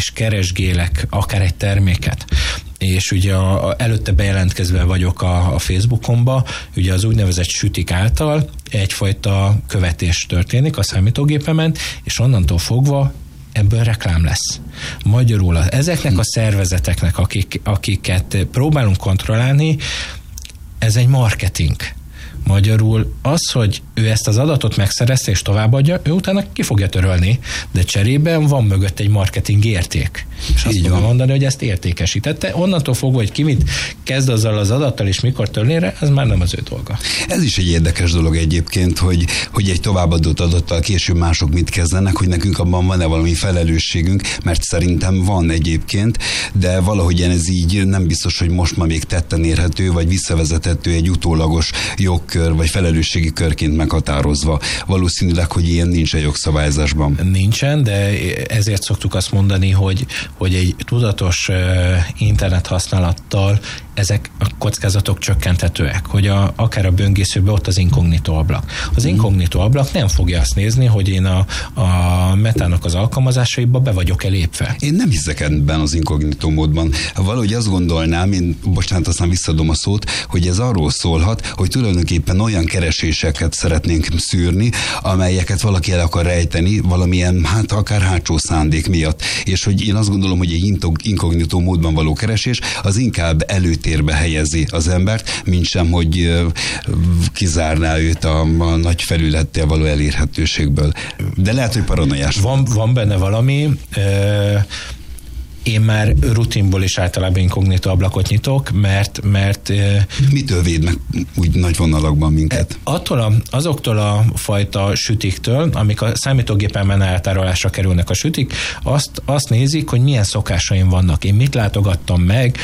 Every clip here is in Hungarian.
és keresgélek akár egy terméket, és ugye előtte bejelentkezve vagyok a Facebookomba, ugye az úgynevezett sütik által egyfajta követés történik a számítógépemen, és onnantól fogva ebből reklám lesz. Magyarul ezeknek a szervezeteknek, akiket próbálunk kontrollálni, ez egy marketing. Magyarul az, hogy ő ezt az adatot megszerezte és továbbadja, ő utána ki fogja törölni, de cserében van mögött egy marketing érték. És azt fogom mondani, hogy ezt értékesítette. Onnantól fogva, hogy ki mit kezd azzal az adattal és mikor törlére, ez már nem az ő dolga. Ez is egy érdekes dolog egyébként, hogy egy továbbadott adattal később mások mit kezdenek, hogy nekünk abban van-e valami felelősségünk, mert szerintem van egyébként, de valahogy ez így nem biztos, hogy most már még tetten érhető, vagy visszavezethető egy utólagos jogkör, vagy felelősségi körként meghatározva. Valószínűleg, hogy ilyen nincs a jogszabályzásban. Nincsen, de ezért szoktuk azt mondani, hogy egy tudatos internet használattal ezek a kockázatok csökkenthetőek, hogy akár a böngészőben ott az inkognitó ablak. Az inkognitó ablak nem fogja azt nézni, hogy én a Metának az alkalmazásaiba be vagyok elépve. Én nem hiszek ebben az inkognitó módban. Valahogy azt gondolnám, én bocsánat, aztán visszadom a szót, hogy ez arról szólhat, hogy tulajdonképpen olyan kereséseket szeretnénk szűrni, amelyeket valaki el akar rejteni valamilyen, akár hátsó szándék miatt. És hogy én azt gondolom, hogy egy inkognitó módban való keresés az inkább előtérbe helyezi az embert, mint sem, hogy kizárná őt a nagy felülettel való elérhetőségből. De lehet, hogy paranoiás. Van benne valami. Én már rutinból is általában inkognitó ablakot nyitok, mert mitől véd meg úgy nagy vonalakban minket? Azoktól a fajta sütiktől, amik a számítógépen eltárolásra kerülnek a sütik, azt nézik, hogy milyen szokásaim vannak, én mit látogattam meg,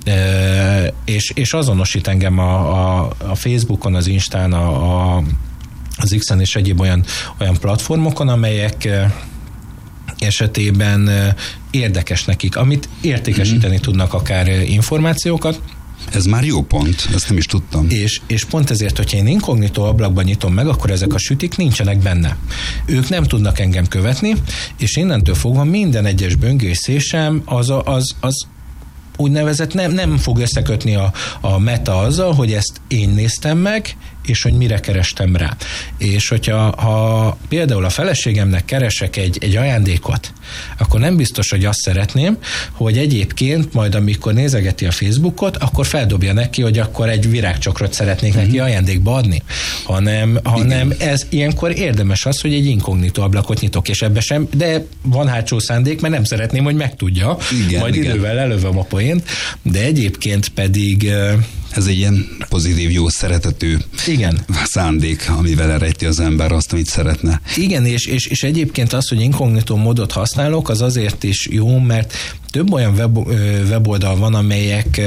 és azonosít engem a Facebookon, az Instán, az X-en és egyéb olyan platformokon, amelyek esetében érdekes nekik, amit értékesíteni tudnak akár információkat. Ez már jó pont, ezt nem is tudtam. És pont ezért, hogyha én inkognitó ablakban nyitom meg, akkor ezek a sütik nincsenek benne. Ők nem tudnak engem követni, és innentől fogva minden egyes böngészésem az úgynevezett nem fog összekötni a Meta azzal, hogy ezt én néztem meg, és hogy mire kerestem rá. És hogyha például a feleségemnek keresek egy ajándékot, akkor nem biztos, hogy azt szeretném, hogy egyébként majd amikor nézegeti a Facebookot, akkor feldobja neki, hogy akkor egy virágcsokrot szeretnék neki ajándékba adni. Hanem ez ilyenkor érdemes az, hogy egy inkognitó ablakot nyitok, és ebbe sem, de van hátsó szándék, mert nem szeretném, hogy megtudja. Majd idővel elővem a poént, de egyébként pedig ez egy ilyen pozitív, jó szeretetű szándék, amivel elrejti az ember azt, amit szeretne. Igen, és egyébként az, hogy inkognitó módot használok, az azért is jó, mert több olyan weboldal van, amelyek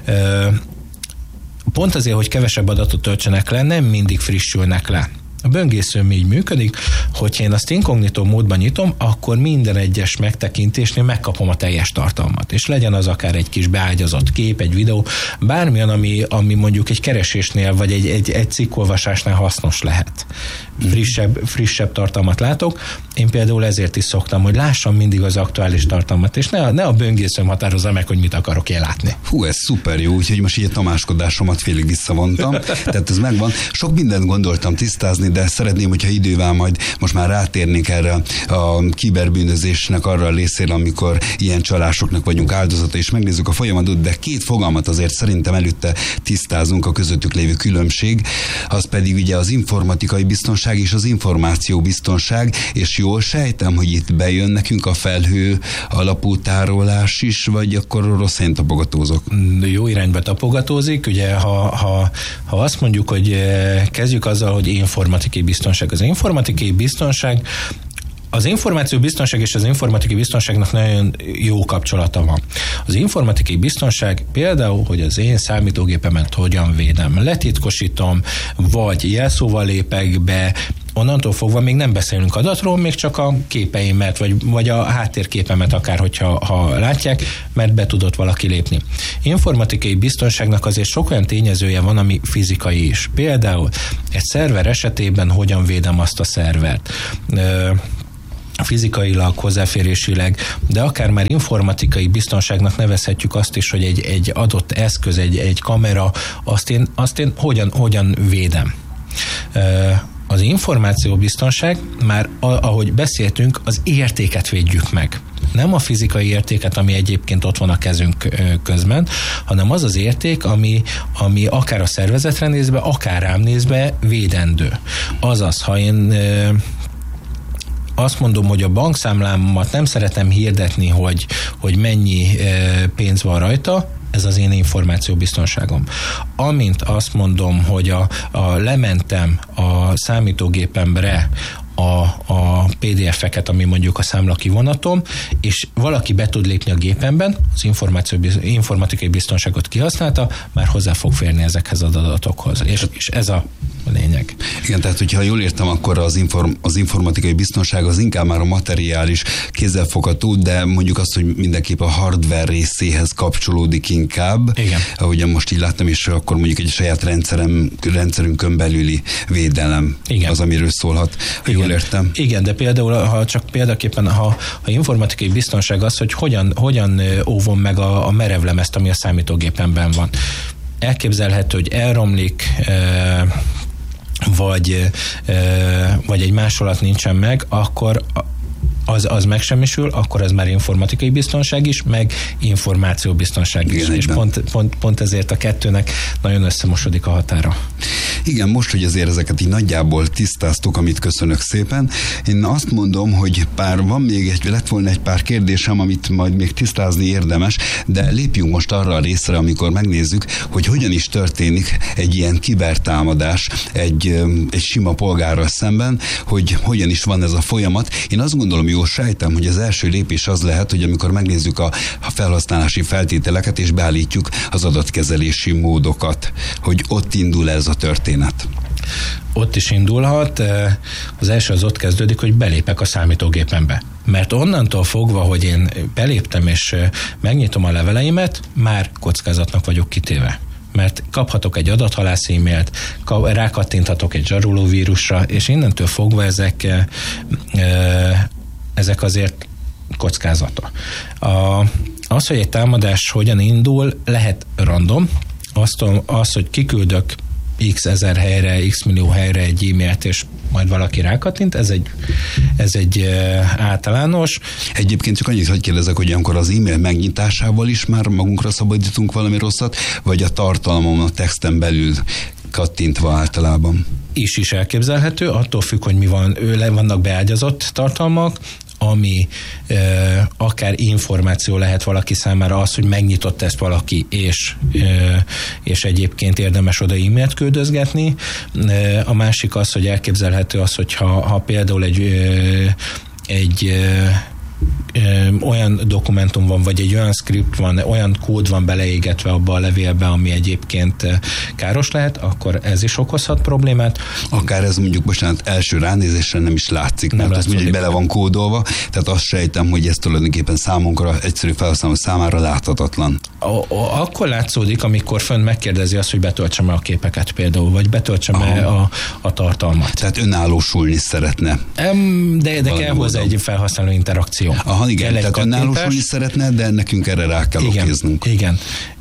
pont azért, hogy kevesebb adatot töltsenek le, nem mindig frissülnek le. A böngészőm így működik, hogyha én azt inkognitó módban nyitom, akkor minden egyes megtekintésnél megkapom a teljes tartalmat. És legyen az akár egy kis beágyazott kép, egy videó, bármilyen, ami mondjuk egy keresésnél, vagy egy cikkolvasásnál hasznos lehet. Frissebb tartalmat látok. Én például ezért is szoktam, hogy lássam mindig az aktuális tartalmat, és ne a böngészőm határozza meg, hogy mit akarok én látni. Hú, ez szuper jó, úgyhogy most így a tamáskodásomat félig visszavontam. Tehát ez megvan. Sok mindent gondoltam tisztázni, de szeretném, hogyha idővel majd most már rátérnénk erre a kiberbűnözésnek arra a részére, amikor ilyen csalásoknak vagyunk áldozata, és megnézzük a folyamatot, de két fogalmat azért szerintem előtte tisztázunk, a közöttük lévő különbség, az pedig ugye az informatikai biztonság és az információbiztonság, és jól sejtem, hogy itt bejön nekünk a felhő alapú tárolás is, vagy akkor rossz helyen tapogatózok? Jó irányba tapogatózik, ugye ha azt mondjuk, hogy kezdjük azzal, hogy informatikai biztonság. Az informatikai biztonság, az információbiztonság és az informatikai biztonságnak nagyon jó kapcsolata van. Az informatikai biztonság például, hogy az én számítógépemet hogyan védem, letitkosítom, vagy jelszóval lépek be, onnantól fogva még nem beszélünk adatról, még csak a képeimet, vagy a háttérképemet akár, hogyha látják, mert be tudott valaki lépni. Informatikai biztonságnak azért sok olyan tényezője van, ami fizikai is. Például egy szerver esetében hogyan védem azt a szervert. fizikailag, hozzáférésileg, de akár már informatikai biztonságnak nevezhetjük azt is, hogy egy adott eszköz, egy kamera, azt én hogyan védem. Az információbiztonság, már ahogy beszéltünk, az értéket védjük meg. Nem a fizikai értéket, ami egyébként ott van a kezünk közben, hanem az érték, ami akár a szervezetre nézve, akár rám nézve védendő. Azaz, ha én azt mondom, hogy a bankszámlámat nem szeretem hirdetni, hogy mennyi pénz van rajta, ez az én információbiztonságom. Amint azt mondom, hogy lementem a számítógépemre a PDF-eket, ami mondjuk a számlakivonatom, és valaki be tud lépni a gépemben, az informatikai biztonságot kihasználta, már hozzá fog férni ezekhez az adatokhoz. És ez a lényeg. Igen, tehát hogyha jól értem, akkor az informatikai biztonság az inkább már a materiális, kézzelfogható, de mondjuk azt, hogy mindenképp a hardware részéhez kapcsolódik inkább. Igen. Ahogyan most így láttam, és akkor mondjuk egy saját rendszerünkön belüli védelem. Igen. Az, amiről szólhat. Jól értem. Igen, de például, ha csak példaképpen, ha informatikai biztonság az, hogy hogyan óvom meg a merevlemezt, ami a számítógépemben van. Elképzelhető, hogy elromlik, vagy egy másolat nincsen meg, akkor az megsemmisül, akkor ez már informatikai biztonság is, meg információbiztonság is. Igen, és pont ezért a kettőnek nagyon összemosodik a határa. Igen, most, hogy azért ezeket így nagyjából tisztáztuk, amit köszönök szépen. Én azt mondom, hogy lett volna egy pár kérdésem, amit majd még tisztázni érdemes, de lépjünk most arra a részre, amikor megnézzük, hogy hogyan is történik egy ilyen kibertámadás egy sima polgárral szemben, hogy hogyan is van ez a folyamat. Én azt gondolom, jól sejtem, hogy az első lépés az lehet, hogy amikor megnézzük a felhasználási feltételeket, és beállítjuk az adatkezelési módokat, hogy ott indul ez a történet. Ott is indulhat. Az első az ott kezdődik, hogy belépek a számítógépembe. Mert onnantól fogva, hogy én beléptem és megnyitom a leveleimet, már kockázatnak vagyok kitéve. Mert kaphatok egy adathalász e-mailt, rákattinthatok egy zsaroló vírusra, és innentől fogva ezek azért kockázata. Az, hogy egy támadás hogyan indul, lehet random. Az, hogy kiküldök x ezer helyre, x millió helyre egy e-mailt, és majd valaki rákattint, ez egy általános. Egyébként csak annyit, hogy kérdezek, hogy amikor az e-mail megnyitásával is már magunkra szabadítunk valami rosszat, vagy a tartalmon, a texten belül kattintva általában? Is elképzelhető, attól függ, hogy mi van, vannak beágyazott tartalmak, ami akár információ lehet valaki számára, az, hogy megnyitott ezt valaki, és egyébként érdemes oda e-mailt küldözgetni. A másik az, hogy elképzelhető az, hogy ha például egy olyan dokumentum van, vagy egy olyan script van, olyan kód van beleégetve abba a levélbe, ami egyébként káros lehet, akkor ez is okozhat problémát. Akár ez mondjuk, bocsánat, első ránézésre nem is látszik, mert az mondjuk, hogy bele van kódolva, tehát azt sejtem, hogy ez tulajdonképpen számunkra, egyszerű felhasználó számára láthatatlan. Akkor látszódik, amikor fönn megkérdezi azt, hogy betöltsem-e a képeket például, vagy betöltsem-e a tartalmat. Tehát önállósulni szeretne. De kell hozzá egy felhasználó interakció. Aha, igen, tehát önállósulni szeretne, de nekünk erre rá kell okéznunk. Igen.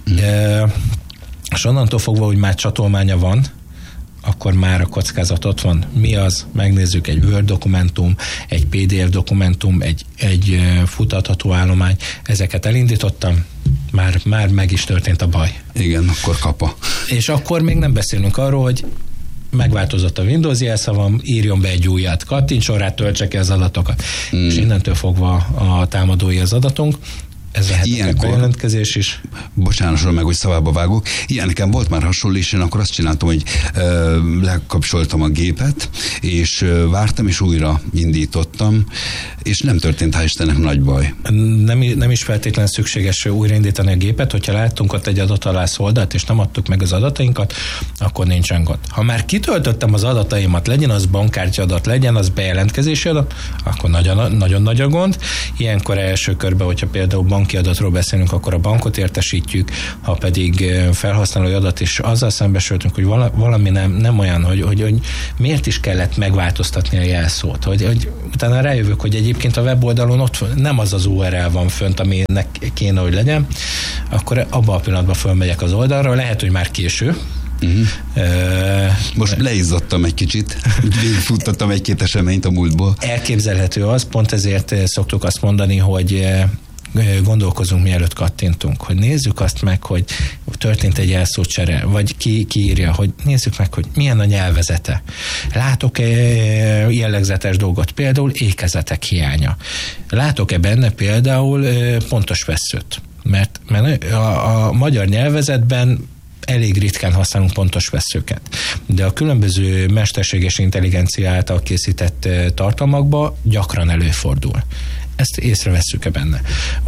És onnantól fogva, hogy már csatolmánya van, akkor már a kockázat ott van. Mi az? Megnézzük, egy Word dokumentum, egy PDF dokumentum, egy futatható állomány. Ezeket elindítottam, már meg is történt a baj. Igen, akkor kapa. És akkor még nem beszélünk arról, hogy megváltozott a Windows jelszavam, írjon be egy újat, kattintson rá, töltse ki az adatokat. És innentől fogva a támadói az adatunk. Ez lehet a bejelentkezés is. Bocsánat, meg, hogy szavába vágok. Igen, nekem volt már hasonló, és én akkor azt csináltam, hogy lekapcsoltam a gépet, és vártam, és újra indítottam, és nem történt, hál' Istennek, nagy baj. Nem is feltétlenül szükséges újraindítani a gépet, hogyha láttunk ott egy adathalász oldalt, és nem adtuk meg az adatainkat, akkor nincsen gond. Ha már kitöltöttem az adataimat, legyen az bankkártya adat, legyen az bejelentkezési adat, akkor nagyon nagy a gond. Ilyenkor első körben, hogyha például banki adatról beszélünk, akkor a bankot értesítjük, ha pedig felhasználói adat, és azzal szembesültünk, hogy valami nem olyan, hogy miért is kellett megváltoztatni a jelszót, hogy utána rájövök, hogy egyébként a weboldalon ott nem az URL van fönt, aminek kéne, hogy legyen, akkor abban a pillanatban fölmegyek az oldalra, lehet, hogy már késő. Most leizzadtam egy kicsit, végigfuttattam egy-két eseményt a múltból. Elképzelhető az, pont ezért szoktuk azt mondani, hogy gondolkozunk, mielőtt kattintunk, hogy nézzük azt meg, hogy történt egy jelszócsere, vagy ki írja, hogy nézzük meg, hogy milyen a nyelvezete. Látok-e jellegzetes dolgot, például ékezetek hiánya. Látok-e benne például pontos vesszőt? Mert a magyar nyelvezetben elég ritkán használunk pontos vesszőket. De a különböző mesterséges intelligencia által készített tartalmakban gyakran előfordul. Ezt észrevesszük-e benne?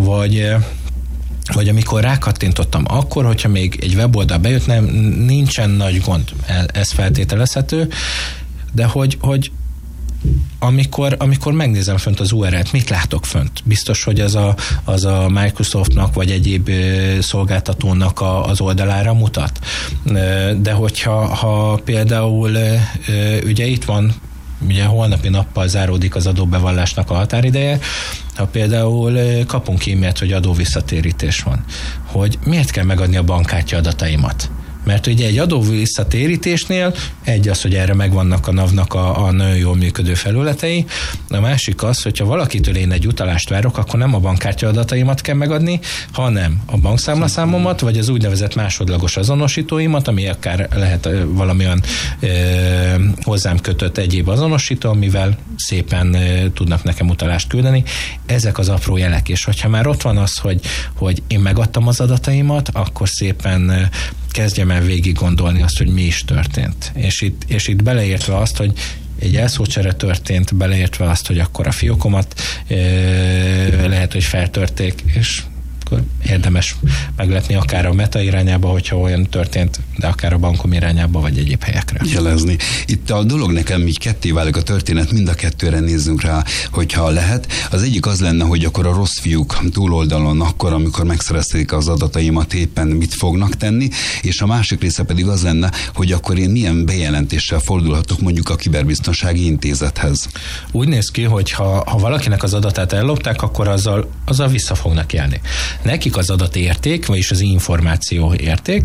Vagy amikor rákattintottam, akkor, hogyha még egy weboldal bejött, nincsen nagy gond, ez feltételezhető, de hogy amikor megnézem fönt az URL-t, mit látok fönt? Biztos, hogy az a Microsoftnak vagy egyéb szolgáltatónak az oldalára mutat. De hogyha például ugye itt van, ugye holnapi nappal záródik az adóbevallásnak a határideje, ha például kapunk e-mailt, hogy adóvisszatérítés van, hogy miért kell megadni a bankkártya adataimat? Mert ugye egy adóvisszatérítésnél egy az, hogy erre megvannak a NAV-nak a nagyon jól működő felületei, a másik az, hogyha valakitől én egy utalást várok, akkor nem a bankkártya adataimat kell megadni, hanem a bankszámlaszámomat, vagy az úgynevezett másodlagos azonosítóimat, ami akár lehet valamilyen hozzám kötött egyéb azonosító, amivel szépen tudnak nekem utalást küldeni. Ezek az apró jelek, és hogyha már ott van az, hogy én megadtam az adataimat, akkor szépen kezdjem el végig gondolni azt, hogy mi is történt. És itt beleértve azt, hogy egy elszócsere történt, beleértve azt, hogy akkor a fiókomat lehet, hogy feltörték, és akkor érdemes meglepni akár a Meta irányába, hogyha olyan történt, de akár a bankom irányába, vagy egyéb helyekre. Jelezni. Itt a dolog nekem így ketté válik a történet, mind a kettőre nézzünk rá, hogyha lehet. Az egyik az lenne, hogy akkor a rossz fiúk túloldalon akkor, amikor megszerezték az adataimat, éppen mit fognak tenni, és a másik része pedig az lenne, hogy akkor én milyen bejelentéssel fordulhatok mondjuk a Kiberbiztonsági Intézethez. Úgy néz ki, hogy ha valakinek az adatát ellopták, akkor azzal vissza fognak élni. Nekik az adat érték, vagyis az információ érték,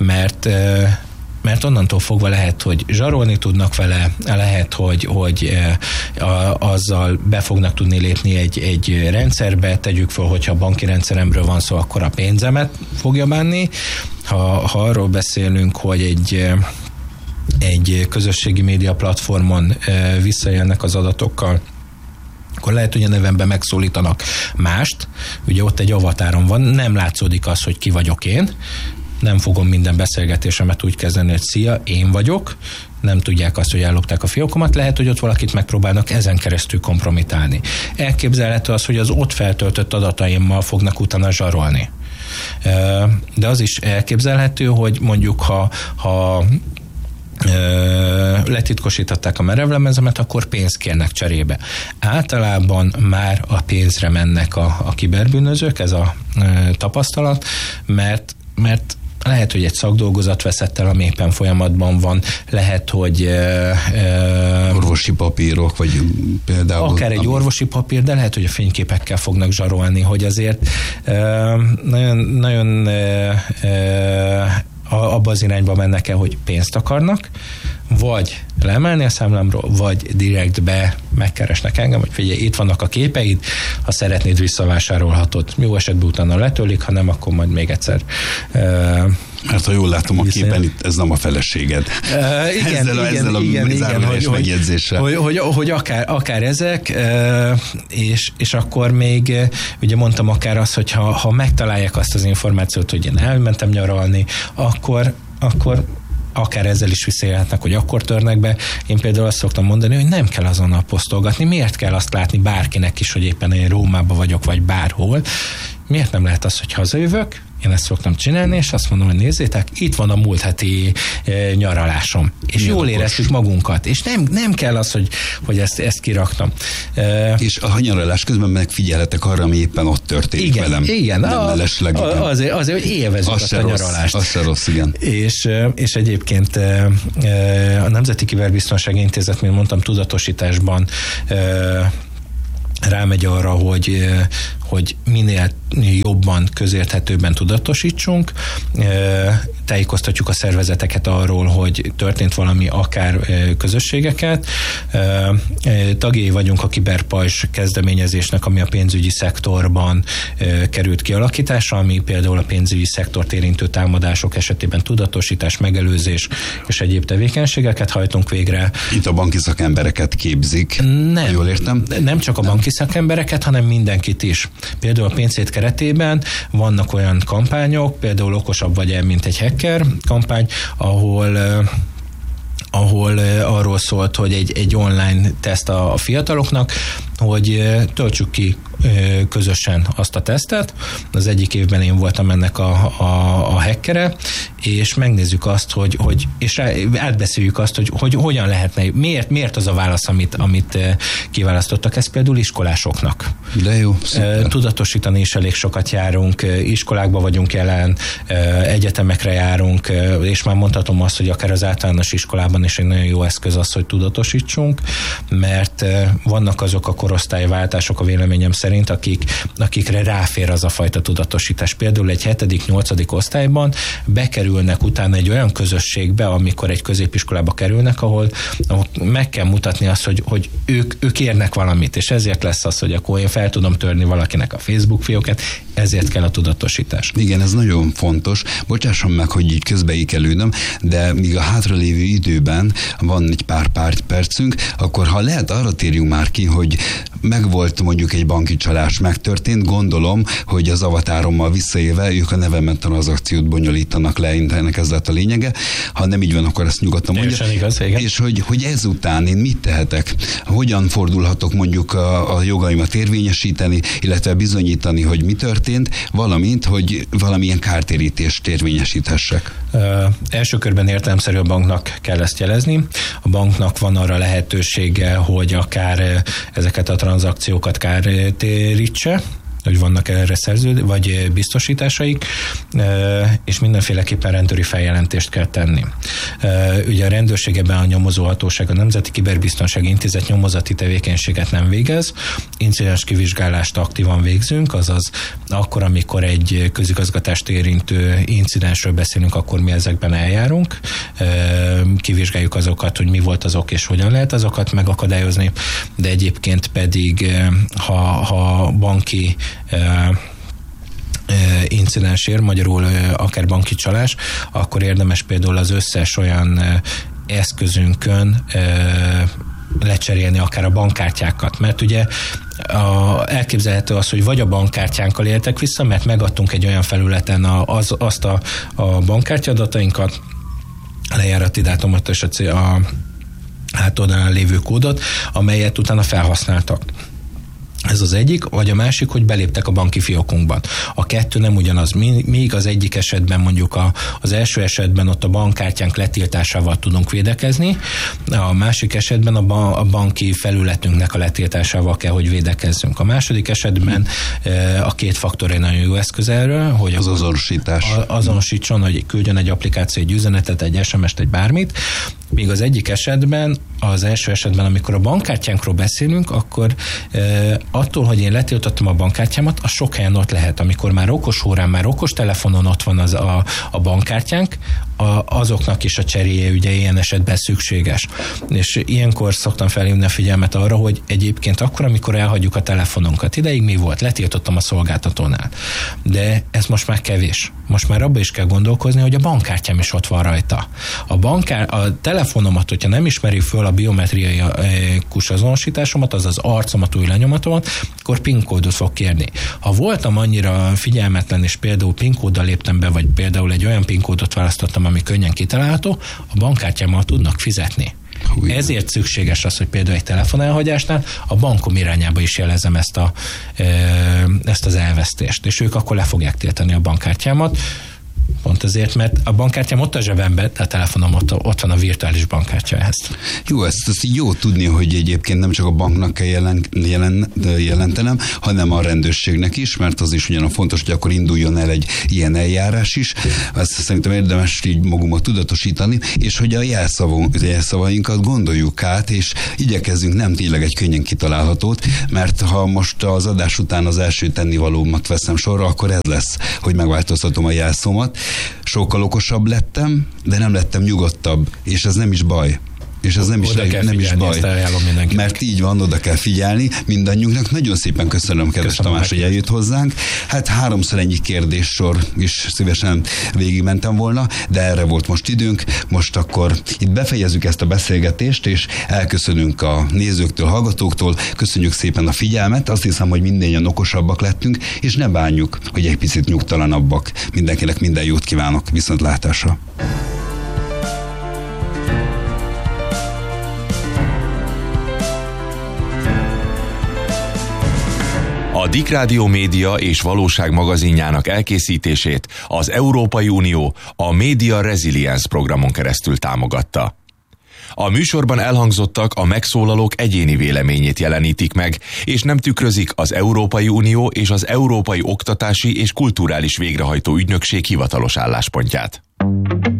mert onnantól fogva lehet, hogy zsarolni tudnak vele, lehet, hogy azzal be fognak tudni lépni egy rendszerbe, tegyük fel, hogyha a banki rendszeremről van szó, akkor a pénzemet fogja bánni. Ha arról beszélünk, hogy egy közösségi média platformon visszajelnek az adatokkal, akkor lehet, hogy a nevemben megszólítanak mást, ugye ott egy avatárom van, nem látszódik az, hogy ki vagyok én, nem fogom minden beszélgetésemet úgy kezdeni, hogy szia, én vagyok, nem tudják azt, hogy ellopták a fiókomat, lehet, hogy ott valakit megpróbálnak ezen keresztül kompromitálni. Elképzelhető az, hogy az ott feltöltött adataimmal fognak utána zsarolni. De az is elképzelhető, hogy mondjuk ha letitkosították a merevlemezemet, akkor pénzt kérnek cserébe. Általában már a pénzre mennek a kiberbűnözők, ez a tapasztalat, mert lehet, hogy egy szakdolgozat veszett el, ami éppen folyamatban van, lehet, hogy orvosi papírok, vagy például... Akár egy orvosi papír, de lehet, hogy a fényképekkel fognak zsarolni, hogy azért nagyon abba az irányba mennek el, hogy pénzt akarnak, vagy leemelni a számlámról, vagy direktbe megkeresnek engem, hogy figyelj, itt vannak a képeid, ha szeretnéd, visszavásárolhatod. Jó esetben utána letörlik, ha nem, akkor majd még egyszer. Mert ha jól látom a képen, itt ez nem a feleséged. Ezzel a megjegyzéssel. Hogy akár ezek, és akkor még, ugye mondtam akár azt, hogy ha megtalálják azt az információt, hogy én elmentem nyaralni, akkor akár ezzel is visszaélhetnek, hogy akkor törnek be. Én például azt szoktam mondani, hogy nem kell azonnal posztolgatni. Miért kell azt látni bárkinek is, hogy éppen én Rómában vagyok, vagy bárhol? Miért nem lehet az, hogy hazajövök, Én ezt szoktam csinálni, és azt mondom, hogy nézzétek, itt van a múlt heti nyaralásom. És jól éreztük magunkat. És nem kell az, hogy ezt kiraktam. És a nyaralás közben megfigyelhetek arra, ami éppen ott történik velem. Igen. Azért, hogy élvezzük azt a nyaralást. Az se rossz, igen. És egyébként a Nemzeti Kiberbiztonsági Intézet, mint mondtam, tudatosításban rámegy arra, hogy minél jobban, közérthetőbben tudatosítsunk, tájékoztatjuk a szervezeteket arról, hogy történt valami, akár közösségeket. Tagjai vagyunk a Kiberpajzs kezdeményezésnek, ami a pénzügyi szektorban került kialakításra, ami például a pénzügyi szektort érintő támadások esetében tudatosítás, megelőzés és egyéb tevékenységeket hajtunk végre. Itt a banki szakembereket képzik. Nem, jól értem? Nem csak a banki szakembereket, hanem mindenkit is. Például a pénzét keretében vannak olyan kampányok, például Okosabb vagy-e, mint egy hacker kampány, ahol arról szólt, hogy egy online teszt a fiataloknak, hogy töltsük ki közösen azt a tesztet. Az egyik évben én voltam ennek a hackere, és megnézzük azt, és átbeszéljük azt, hogy hogyan lehetne, miért az a válasz, amit kiválasztottak. Ez például iskolásoknak. De jó. Tudatosítani is elég sokat járunk, iskolákba vagyunk jelen, egyetemekre járunk, és már mondhatom azt, hogy akár az általános iskolában is egy nagyon jó eszköz az, hogy tudatosítsunk, mert vannak azok a korosztályváltások a véleményem szerint, akikre ráfér az a fajta tudatosítás. Például egy 7.-8. osztályban bekerülnek utána egy olyan közösségbe, amikor egy középiskolába kerülnek, ahol meg kell mutatni azt, hogy ők érnek valamit, és ezért lesz az, hogy akkor én fel tudom törni valakinek a Facebook fiókát, ezért kell a tudatosítás. Igen, ez nagyon fontos. Bocsásson meg, hogy így közbeékelődöm, de míg a hátralévő időben van egy pár percünk, akkor ha lehet, arra térjünk már ki, hogy megvolt mondjuk egy banki csalás, megtörtént, gondolom, hogy az avatárommal visszaélve ők a nevemen tranzakciót bonyolítanak le, ennek ez lett a lényege. Ha nem így van, akkor ezt nyugodtan mondja. Igaz, igen. És hogy ezután én mit tehetek? Hogyan fordulhatok mondjuk a jogaimat érvényesíteni, illetve bizonyítani, hogy mi történt, valamint, hogy valamilyen kártérítést érvényesíthessek? Első körben értelemszerű a banknak kell ezt jelezni. A banknak van arra lehetősége, hogy akár ezeket a tranzakciókat kártérítse, hogy vannak erre vagy biztosításaik, és mindenféleképpen rendőri feljelentést kell tenni. Ugye a rendőrség ebben a nyomozóhatóság, a Nemzeti Kiberbiztonsági Intézet nyomozati tevékenységet nem végez, incidens kivizsgálást aktívan végzünk, azaz akkor, amikor egy közigazgatást érintő incidensről beszélünk, akkor mi ezekben eljárunk, kivizsgáljuk azokat, hogy mi volt az ok és hogyan lehet azokat megakadályozni, de egyébként pedig, ha banki incidens ér, magyarul akár banki csalás, akkor érdemes például az összes olyan eszközünkön lecserélni akár a bankkártyákat, mert ugye elképzelhető az, hogy vagy a bankkártyánkkal éltek vissza, mert megadtunk egy olyan felületen azt a bankkártya adatainkat, lejárati dátumot és a hátoldalán lévő kódot, amelyet utána felhasználtak. Ez az egyik, vagy a másik, hogy beléptek a banki fiókunkban. A kettő nem ugyanaz. Míg az egyik esetben, mondjuk az első esetben ott a bankkártyánk letiltásával tudunk védekezni, a másik esetben a banki felületünknek a letiltásával kell, hogy védekezzünk. A második esetben a két faktor egy nagyon jó eszköz erről, hogy az azonosítás. Azonosítson, hogy küldjön egy applikáció, egy üzenetet, egy SMS-t, egy bármit. Míg az egyik esetben, az első esetben, amikor a bankkártyánkról beszélünk, akkor attól, hogy én letiltottam a bankkártyámat, az sok helyen ott lehet. Amikor már okos órán, már okos telefonon ott van a bankkártyánk, azoknak is a cseréje ugye ilyen esetben szükséges. És ilyenkor szoktam felhívni a figyelmet arra, hogy egyébként akkor, amikor elhagyjuk a telefonunkat, ideig mi volt? Letiltottam a szolgáltatónál. De ez most már kevés. Most már abba is kell gondolkozni, hogy a bankkártyám is ott van rajta. A telefonomat, hogyha nem ismeri föl a biometriai azonosításomat, azaz arcomat, új lenyomatomat, akkor PIN kódot fog kérni. Ha voltam annyira figyelmetlen, és például PIN kóddal léptem be, vagy például egy olyan PIN kódot választottam, ami könnyen kitalálható, a bankkártyámmal tudnak fizetni. Ezért szükséges az, hogy például egy telefonelhagyásnál a bankom irányába is jelezem ezt az elvesztést, és ők akkor le fogják tiltani a bankkártyámat. Pont azért, mert a bankkártyám ott a zsebemben, de a telefonom ott van a virtuális bankkártya ehhez. Jó, ezt jó tudni, hogy egyébként nem csak a banknak kell jelentenem, hanem a rendőrségnek is, mert az is ugyan fontos, hogy akkor induljon el egy ilyen eljárás is. Ezt szerintem érdemes így magumat tudatosítani, és hogy a jelszavainkat gondoljuk át, és igyekezzünk nem tényleg egy könnyen kitalálhatót, mert ha most az adás után az első tennivalómat veszem sorra, akkor ez lesz, hogy megváltoztatom a jelszómat. Sokkal okosabb lettem, de nem lettem nyugodtabb, és ez nem is baj. És ez nem is baj, mert így van, oda kell figyelni mindannyiunknak. Nagyon szépen köszönöm, kedves Tamás, hogy eljött hozzánk. Hát 3-szor ennyi kérdéssor is szívesen végigmentem volna, de erre volt most időnk. Most akkor itt befejezzük ezt a beszélgetést, és elköszönünk a nézőktől, hallgatóktól. Köszönjük szépen a figyelmet. Azt hiszem, hogy mindannyian okosabbak lettünk, és ne bánjuk, hogy egy picit nyugtalanabbak. Mindenkinek minden jót kívánok. Viszontlátásra! A DIK Rádió Média és Valóság magazinjának elkészítését az Európai Unió a Media Resilience programon keresztül támogatta. A műsorban elhangzottak a megszólalók egyéni véleményét jelenítik meg, és nem tükrözik az Európai Unió és az Európai Oktatási és Kulturális Végrehajtó Ügynökség hivatalos álláspontját.